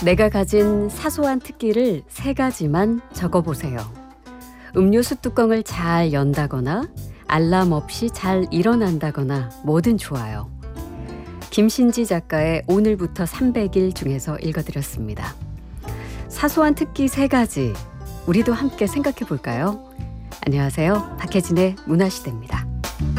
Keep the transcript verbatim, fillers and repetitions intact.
내가 가진 사소한 특기를 세 가지만 적어보세요. 음료수 뚜껑을 잘 연다거나 알람 없이 잘 일어난다거나 뭐든 좋아요. 김신지 작가의 오늘부터 삼백 일 중에서 읽어드렸습니다. 사소한 특기 세 가지, 우리도 함께 생각해 볼까요? 안녕하세요. 박혜진의 문화시대입니다.